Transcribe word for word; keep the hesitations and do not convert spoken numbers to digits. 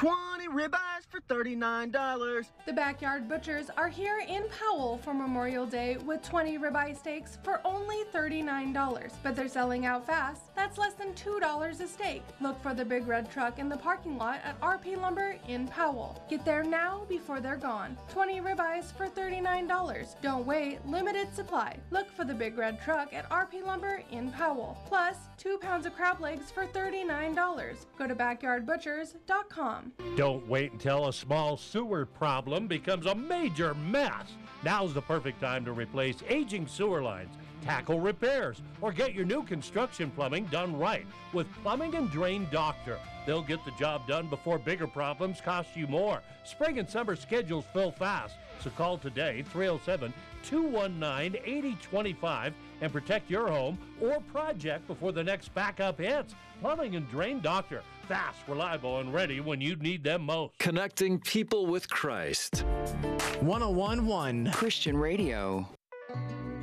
twenty ribeyes for thirty-nine dollars. The Backyard Butchers are here in Powell for Memorial Day with twenty ribeye steaks for only thirty-nine dollars. But they're selling out fast. That's less than two dollars a steak. Look for the big red truck in the parking lot at R P Lumber in Powell. Get there now before they're gone. twenty ribeyes for thirty-nine dollars. Don't wait, limited supply. Look for the big red truck at R P Lumber in Powell. Plus, two pounds of crab legs for thirty-nine dollars. Go to backyard butchers dot com. Don't wait until a small sewer problem becomes a major mess. Now's the perfect time to replace aging sewer lines, tackle repairs, or get your new construction plumbing done right with Plumbing and Drain Doctor. They'll get the job done before bigger problems cost you more. Spring and summer schedules fill fast, so call today, three oh seven, two one nine, eight oh two five, and protect your home or project before the next backup hits. Plumbing and Drain Doctor. Fast, reliable, and ready when you need them most. Connecting people with Christ. one oh one point one Christian Radio.